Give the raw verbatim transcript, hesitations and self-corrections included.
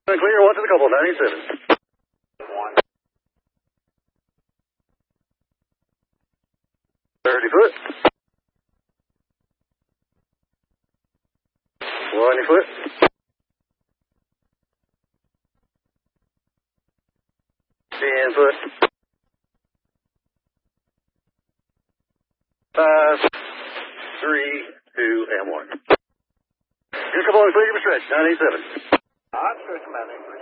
Clear, one to the couple, ninety-seven. One. thirty foot. twenty foot. ten foot. five, three, two, and one. Here's a couple of clear for stretch, ninety-seven. I'm stretch about